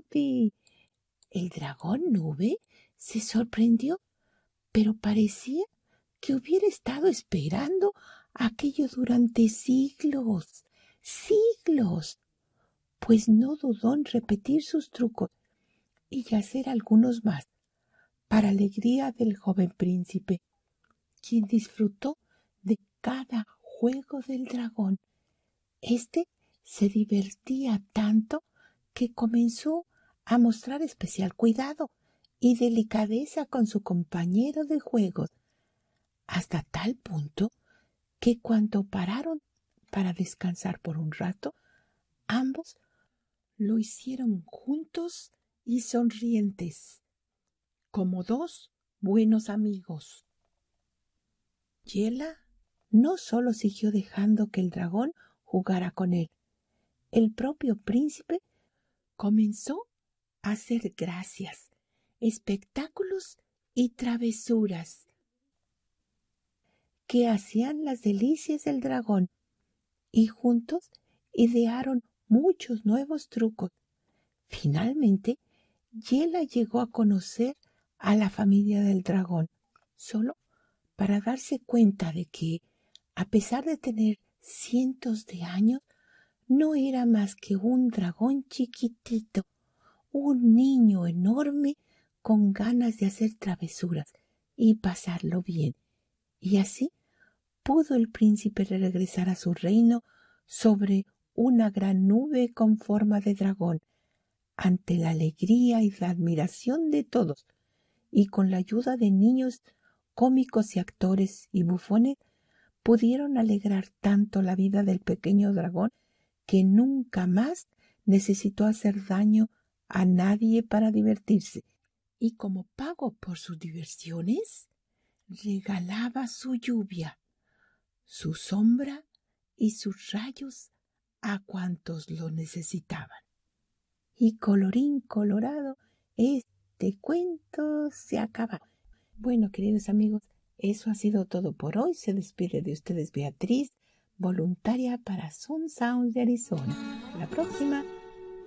Nube. El dragón Nube se sorprendió, pero parecía que hubiera estado esperando aquello durante siglos, pues no dudó en repetir sus trucos y hacer algunos más, para alegría del joven príncipe, quien disfrutó de cada juego del dragón. Este se divertía tanto que comenzó a mostrar especial cuidado y delicadeza con su compañero de juegos, hasta tal punto que cuando pararon para descansar por un rato, ambos lo hicieron juntos y sonrientes, como dos buenos amigos. Yela no solo siguió dejando que el dragón jugara con él, el propio príncipe comenzó a hacer gracias, espectáculos y travesuras que hacían las delicias del dragón, y juntos idearon muchos nuevos trucos. Finalmente, Yela llegó a conocer a la familia del dragón, solo para darse cuenta de que, a pesar de tener cientos de años, no era más que un dragón chiquitito, un niño enorme con ganas de hacer travesuras y pasarlo bien. Y así pudo el príncipe regresar a su reino sobre una gran nube con forma de dragón, ante la alegría y la admiración de todos, y con la ayuda de niños cómicos y actores y bufones, pudieron alegrar tanto la vida del pequeño dragón que nunca más necesitó hacer daño a nadie para divertirse. Y como pago por sus diversiones, regalaba su lluvia, su sombra y sus rayos a cuantos lo necesitaban. Y colorín colorado, este cuento se acaba. Bueno, queridos amigos, eso ha sido todo por hoy. Se despide de ustedes Beatriz, voluntaria para Sun Sounds de Arizona. Hasta la próxima.